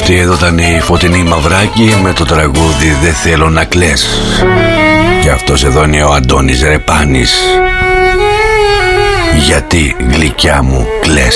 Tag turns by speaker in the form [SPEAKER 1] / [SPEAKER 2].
[SPEAKER 1] Αυτή εδώ ήταν η Φωτεινή Μαυράκη με το τραγούδι «Δεν θέλω να κλαις». Και αυτός εδώ είναι ο Αντώνης Ρεπάνης. Γιατί γλυκιά μου κλαις.